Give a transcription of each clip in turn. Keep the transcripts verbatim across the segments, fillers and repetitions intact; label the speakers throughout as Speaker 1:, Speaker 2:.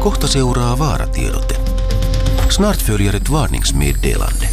Speaker 1: Kohta seuraa vaaratiedote. Snart följer ett varningsmeddelande.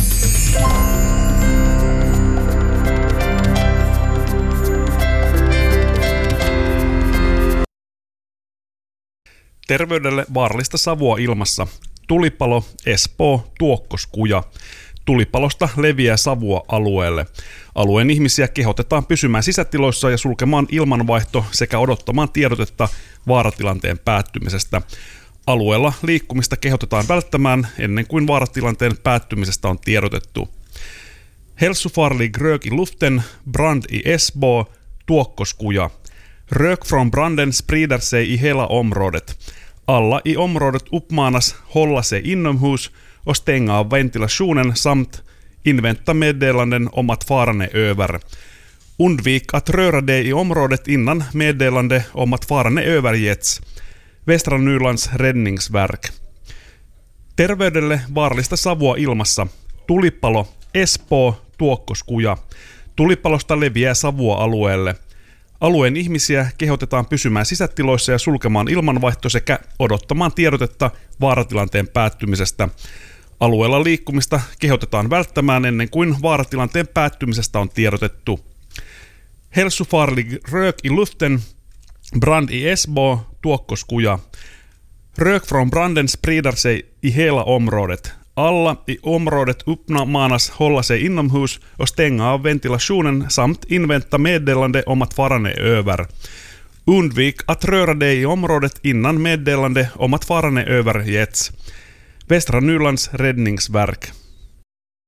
Speaker 2: Terveydelle vaarallista savua ilmassa. Tulipalo, Espoo, Tuokkoskuja. Tulipalosta leviää savua alueelle. Alueen ihmisiä kehotetaan pysymään sisätiloissa ja sulkemaan ilmanvaihto sekä odottamaan tiedotetta vaaratilanteen päättymisestä. Alueella liikkumista kehotetaan välttämään ennen kuin vaaratilanteen päättymisestä on tiedotettu. Hälsofarlig rök i luften, brand i Esbo, Tuokkoskuja. Rök från branden sprider sig i hela området. Alla i området uppmanas hålla sig inomhus och stänga av ventilationen samt invänta meddelanden om att faran är över. Undvik att röra dig i området innan meddelande om att faran är övergetts. Västra Nylands räddningsverk. Terveydelle vaarallista savua ilmassa. Tulipalo, Espoo, Tuokkoskuja. Tulipalosta leviää savua alueelle. Alueen ihmisiä kehotetaan pysymään sisätiloissa ja sulkemaan ilmanvaihto sekä odottamaan tiedotetta vaaratilanteen päättymisestä. Alueella liikkumista kehotetaan välttämään ennen kuin vaaratilanteen päättymisestä on tiedotettu. Hälsofarlig rök i luften, brand i Esbo, Tuokkoskuja. Rök från branden sprider sig i hela området. Alla i området uppmanas hålla sig inomhus och stänga av ventilationen samt invänta meddelande om att faran är över. Undvik att röra dig i området innan meddelande om att faran är över getts. Västra Nylands räddningsverk.